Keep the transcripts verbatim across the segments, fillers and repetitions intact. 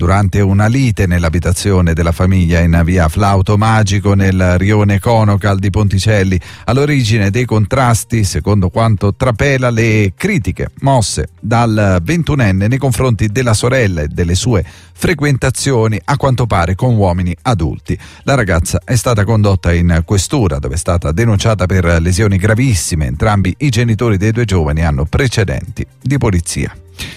durante una lite nell'abitazione della famiglia in via Flauto Magico nel rione Conocal di Ponticelli. All'origine dei contrasti, secondo quanto trapela le critiche mosse dal ventunenne nei confronti della sorella e delle sue frequentazioni, a quanto pare con uomini adulti. La ragazza è stata condotta in questura, dove è stata denunciata per lesioni gravissime. Entrambi i genitori dei due giovani hanno precedenti di polizia.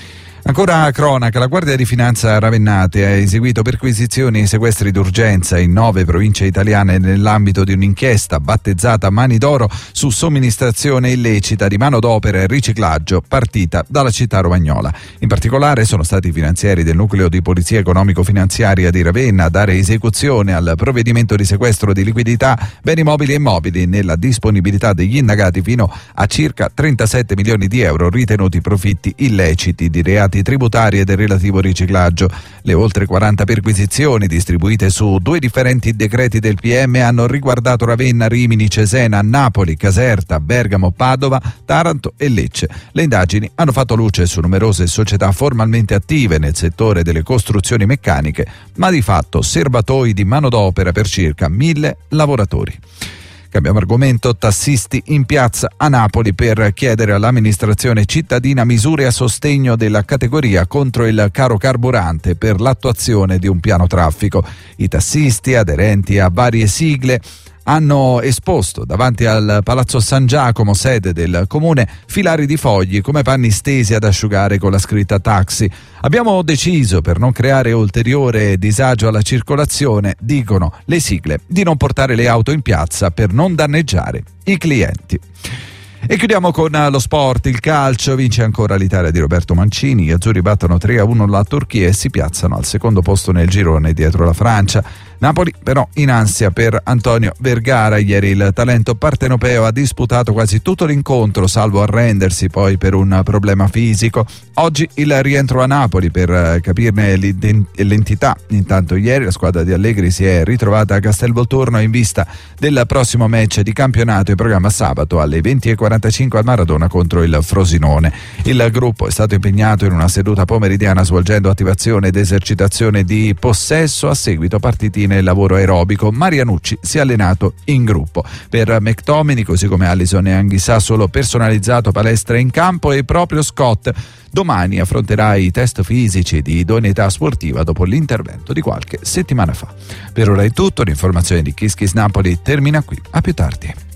Ancora cronaca, la Guardia di Finanza Ravennate ha eseguito perquisizioni e sequestri d'urgenza in nove province italiane nell'ambito di un'inchiesta battezzata Mani d'Oro su somministrazione illecita di manodopera e riciclaggio partita dalla città romagnola. In particolare sono stati i finanzieri del nucleo di polizia economico-finanziaria di Ravenna a dare esecuzione al provvedimento di sequestro di liquidità, beni mobili e immobili nella disponibilità degli indagati fino a circa trentasette milioni di euro ritenuti profitti illeciti di reati tributari e del relativo riciclaggio. Le oltre quaranta perquisizioni distribuite su due differenti decreti del P M hanno riguardato Ravenna, Rimini, Cesena, Napoli, Caserta, Bergamo, Padova, Taranto e Lecce. Le indagini hanno fatto luce su numerose società formalmente attive nel settore delle costruzioni meccaniche, ma di fatto serbatoi di manodopera per circa mille lavoratori. Cambiamo argomento, tassisti in piazza a Napoli per chiedere all'amministrazione cittadina misure a sostegno della categoria contro il caro carburante per l'attuazione di un piano traffico. I tassisti, aderenti a varie sigle, hanno esposto davanti al Palazzo San Giacomo, sede del comune, filari di fogli come panni stesi ad asciugare con la scritta taxi. Abbiamo deciso, per non creare ulteriore disagio alla circolazione, dicono le sigle, di non portare le auto in piazza per non danneggiare i clienti. E chiudiamo con lo sport, il calcio. Vince ancora l'Italia di Roberto Mancini, gli azzurri battono tre a uno la Turchia e si piazzano al secondo posto nel girone dietro la Francia. Napoli però in ansia per Antonio Vergara. Ieri il talento partenopeo ha disputato quasi tutto l'incontro, salvo arrendersi poi per un problema fisico. Oggi il rientro a Napoli per capirne l'entità. Intanto ieri la squadra di Allegri si è ritrovata a Castelvolturno in vista del prossimo match di campionato in programma sabato alle venti e quarantacinque al Maradona contro il Frosinone. Il gruppo è stato impegnato in una seduta pomeridiana svolgendo attivazione ed esercitazione di possesso. A seguito partiti nel lavoro aerobico. Marianucci si è allenato in gruppo. Per McTominay, così come Alisson e Anghissà, solo personalizzato palestra in campo, e proprio Scott domani affronterà i test fisici di idoneità sportiva dopo l'intervento di qualche settimana fa. Per ora è tutto, l'informazione di Kiss Kiss Napoli termina qui. A più tardi.